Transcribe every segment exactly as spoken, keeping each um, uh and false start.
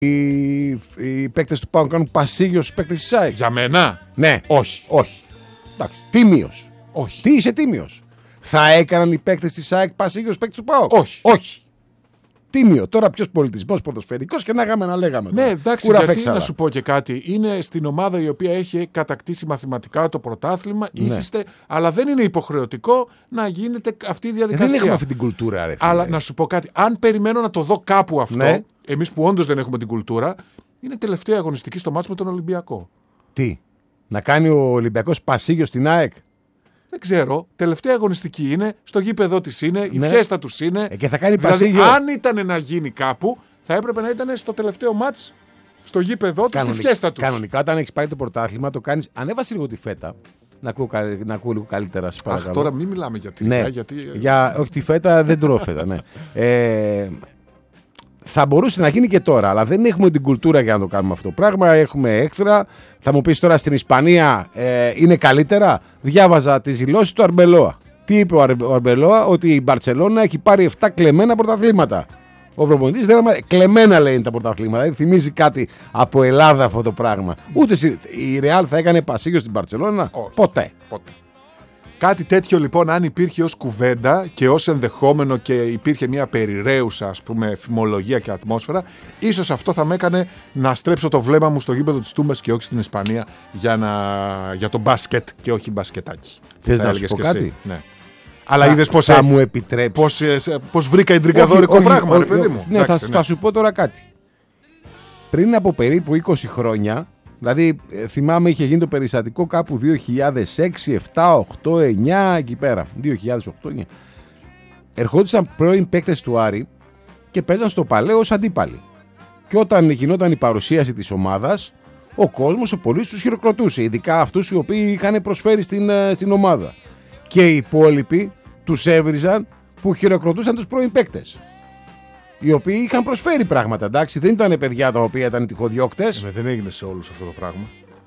οι, οι παίκτες του ΠΑΟΚ κάνουν πασίγιο στους παίκτες της ΑΕΚ? Για μένα. Ναι. Όχι. Όχι. Εντάξει. Τίμιος. Όχι. Τι είσαι τίμιος? Θα έκαναν οι παίκτες της ΑΕΚ πασίγιο στους παίκτες του ΠΑΟΚ? Όχι. Όχι. Τίμιο. Τώρα ποιος πολιτισμός ποδοσφαιρικός και να γάμε να λέγαμε. Ναι, τώρα. εντάξει, Κουραφέ γιατί ξάρα. να σου πω και κάτι. Είναι στην ομάδα η οποία έχει κατακτήσει μαθηματικά το πρωτάθλημα, Ναι. ήθιστε, αλλά δεν είναι υποχρεωτικό να γίνεται αυτή η Ε, διαδικασία. δεν έχουμε αυτή την κουλτούρα, ρε φίλε. Αλλά να σου πω κάτι. Αν περιμένω να το δω κάπου αυτό, Ναι. εμείς που όντως δεν έχουμε την κουλτούρα, είναι τελευταία αγωνιστική στο μάτς με τον Ολυμπιακό. Τι, να κάνει ο Ολυμπιακός πασίγιο στην ΑΕΚ? Δεν ξέρω. Τελευταία αγωνιστική είναι, στο γήπεδο της είναι, η Ναι. φιέστα τους είναι. Ε, και θα κάνει δηλαδή, πασίγιο. αν ήταν να γίνει κάπου, θα έπρεπε να ήταν στο τελευταίο μάτς, στο γήπεδό τους, στη φιέστα τους. Κανονικά, όταν έχεις πάρει το πρωτάθλημα, το κάνεις. Ανέβασε λίγο τη φέτα. Να ακούω, κα- να ακούω λίγο καλύτερα, σε παρακαλώ. Αχ, τώρα μην μιλάμε για τη Ναι. γιατί... Για, όχι τη φέτα, δεν τρώω φέτα, ναι. Ε, θα μπορούσε να γίνει και τώρα, αλλά δεν έχουμε την κουλτούρα για να το κάνουμε αυτό το πράγμα. Έχουμε έκθρα. Θα μου πεις τώρα στην Ισπανία ε, είναι καλύτερα. Διάβαζα τις δηλώσεις του Αρμπελόα. Τι είπε ο, Αρ, ο Αρμπελόα? Ότι η Μπαρτσελώνα έχει πάρει επτά κλεμμένα πρωταθλήματα. Ο προπονητής δεν είναι κλεμμένα, λέει, είναι τα πρωταθλήματα. Δηλαδή θυμίζει κάτι από Ελλάδα αυτό το πράγμα. Ούτε η Ρεάλ θα έκανε πασίγιο στην Μπαρτσελώνα. Όχι. Ποτέ. Ποτέ. Κάτι τέτοιο λοιπόν, αν υπήρχε ως κουβέντα και ως ενδεχόμενο και υπήρχε μια περιραίουσα, ας πούμε, φημολογία και ατμόσφαιρα, ίσως αυτό θα με έκανε να στρέψω το βλέμμα μου στο γήπεδο της Τούμπας και όχι στην Ισπανία για, να... για το μπάσκετ και όχι μπασκετάκι. Θες Θα να έλεγες σου πω και εσύ. κάτι? Ναι. Αλλά είδες πώς, θα ε, μου επιτρέψει. πώς, ε, πώς βρήκα εντρικαδόρικο Όχι, όχι, πράγμα, όχι, ρε παιδί όχι, μου. Ναι, Εντάξει, θα, θα σου πω τώρα κάτι. Πριν από περίπου είκοσι χρόνια, δηλαδή ε, θυμάμαι είχε γίνει το περιστατικό κάπου δύο χιλιάδες έξι, επτά, οκτώ, εννιά, εκεί πέρα. δύο χιλιάδες οκτώ, εννιά. Ερχόντουσαν πρώην παίκτες του Άρη και παίζαν στο Παλαιό ως αντίπαλοι. Και όταν γινόταν η παρουσίαση της ομάδας, ο κόσμος, ο πολίτης τους χειροκροτούσε. Ειδικά αυτούς οι οποίοι είχαν προσφέρει στην, ε, στην ομάδα. Και οι υπόλοιποι τους έβριζαν που χειροκροτούσαν τους πρώην παίκτες. Οι οποίοι είχαν προσφέρει πράγματα, εντάξει, δεν ήταν παιδιά τα οποία ήταν τυχοδιώκτες. Ναι, δεν έγινε σε όλους αυτό το πράγμα.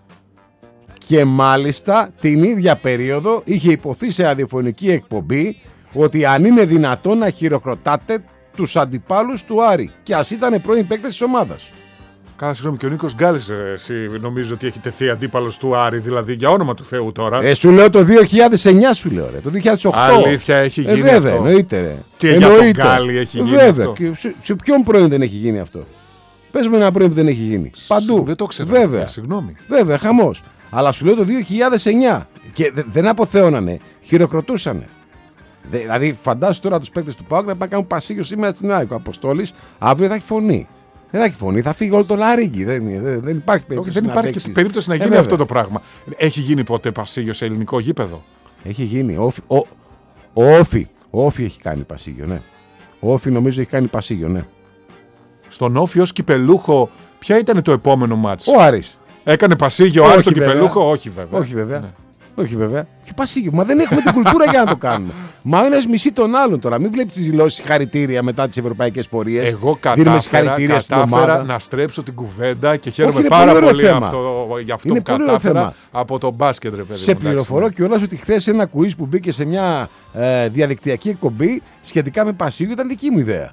Και μάλιστα την ίδια περίοδο είχε υποθεί σε ραδιοφωνική εκπομπή ότι αν είναι δυνατόν να χειροκροτάτε τους αντιπάλους του Άρη. Και ας ήταν πρώην παίκτες της ομάδας. Κάνα συγγνώμη, και ο Νίκος Γκάλης, ε, εσύ νομίζω ότι έχει τεθεί αντίπαλος του Άρη, δηλαδή για όνομα του Θεού τώρα. Ε, σου λέω το δύο χιλιάδες εννιά, σου λέω, ρε, το δύο χιλιάδες οκτώ. Αλήθεια, έχει γίνει ε, βέβαια, αυτό. εννοείται, ρε. Και εννοείται. για τον Γκάλη έχει γίνει βέβαια. αυτό. Και σε, σε ποιον πρώην δεν έχει γίνει αυτό? Πες μου ένα πρώην που δεν έχει γίνει. Παντού. Δεν το ξέρω. Βέβαια. Συγγνώμη. Βέβαια, χαμός. Αλλά σου λέω το δύο χιλιάδες εννιά. Και δε, δεν αποθέωνανε, χειροκροτούσανε. Δε, δηλαδή, φαντάσου τώρα τους παίκτες του ΠΑΟΚ να πάνε να κάνουν πασίγιο σήμερα στην ΑΕΚ. Ο Αποστόλης αύριο θα έχει φωνή. Δεν θα έχει φωνή, θα φύγει όλο το λαρύγγι. Δεν, δεν, δεν υπάρχει περίπτωση. Όχι, δεν να υπάρχει αντέξεις. και περίπτωση να Ε, γίνει βέβαια. αυτό το πράγμα. Έχει γίνει ποτέ πασίγιο σε ελληνικό γήπεδο? Έχει γίνει. Όφι, ο, ο Όφι. Ο Όφι έχει κάνει πασίγιο, ναι. Ο Όφι νομίζω έχει κάνει πασίγιο, ναι. Στον Όφι ως κυπελούχο, ποια ήταν το επόμενο μάτς? Ο Άρης. Έκανε πασίγιο ο Όχι, Άρης στον βέβαια. κυπελούχο? Όχι βέβαια. Όχι βέβαια. Ναι. Όχι βέβαια. Και πασίγιο. Μα δεν έχουμε την κουλτούρα για να το κάνουμε. Μα ο ένας μισεί τον άλλον τώρα. Μην βλέπεις τις δηλώσεις συγχαρητήρια μετά τις ευρωπαϊκές πορείες. Εγώ Δίνουμε κατάφερα, συγχαρητήρια στην κατάφερα ομάδα. να στρέψω την κουβέντα και χαίρομαι είναι πάρα πολύ ωραίο πολύ θέμα. αυτό, για αυτό Είναι που πολύ ωραίο κατάφερα θέμα. από το μπάσκετ, ρε παιδί Σε μου, πληροφορώ εντάξει, κιόλας ότι χθες ένα quiz που μπήκε σε μια ε, διαδικτυακή εκπομπή σχετικά με πασίγιο ήταν δική μου ιδέα.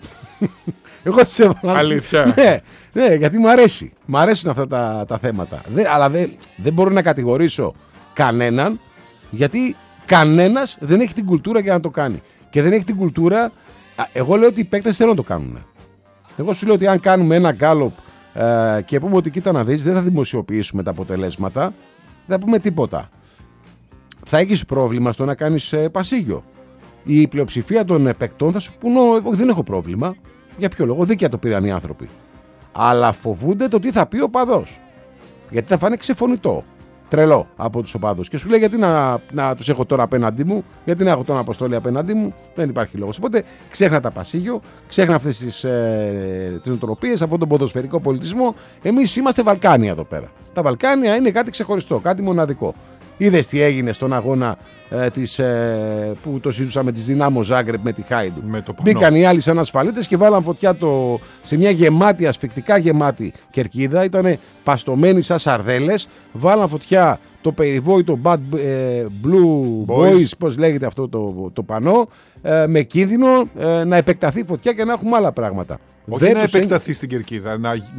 Εγώ τις έβαλα. Αλήθεια. Ναι, ναι, γιατί μου αρέσει. Μου αρέσουν αυτά τα, τα θέματα. Δεν, αλλά δεν, δεν μπορώ να κατηγορήσω κανέναν, γιατί κανένας δεν έχει την κουλτούρα για να το κάνει. Και δεν έχει την κουλτούρα. Α, εγώ λέω ότι οι παίκτες θέλουν να το κάνουν. Εγώ σου λέω ότι αν κάνουμε ένα γκάλοπ ε, και πούμε ότι κοίτα να δεις, δεν θα δημοσιοποιήσουμε τα αποτελέσματα, δεν θα πούμε τίποτα. Θα έχεις πρόβλημα στο να κάνεις ε, πασίγιο. Η πλειοψηφία των ε, παικτών θα σου πούνε, όχι, δεν έχω πρόβλημα. Για ποιο λόγο? Δίκαια το πήραν οι άνθρωποι. Αλλά φοβούνται το τι θα πει ο οπαδός. Γιατί θα φάνε ξεφωνητό. Τρελό από τους οπαδούς. Και σου λέει γιατί να, να τους έχω τώρα απέναντί μου, γιατί να έχω τον Αποστόλη απέναντί μου. Δεν υπάρχει λόγος. Οπότε ξέχνα τα πασίγιο, ξέχνα αυτές τις, ε, τις νοοτροπίες, αυτόν τον ποδοσφαιρικό πολιτισμό. Εμείς είμαστε Βαλκάνια εδώ πέρα. Τα Βαλκάνια είναι κάτι ξεχωριστό, κάτι μοναδικό. Είδες τι έγινε στον αγώνα ε, της, ε, που το συζητούσαμε της Δυνάμο Ζάγκρεπ με τη Χάιντου. Με το Μπήκαν οι άλλοι σαν ασφαλίτες και βάλαν φωτιά το, σε μια γεμάτη, ασφυκτικά γεμάτη κερκίδα. Ήτανε παστομένοι σαν σαρδέλες. Βάλαν φωτιά το περιβόητο Bad ε, Blue Boys, Boys πώς λέγεται αυτό το, το πανό, ε, με κίνδυνο ε, να επεκταθεί φωτιά και να έχουμε άλλα πράγματα. Όχι Δεν να τους επεκταθεί στην κερκίδα, να,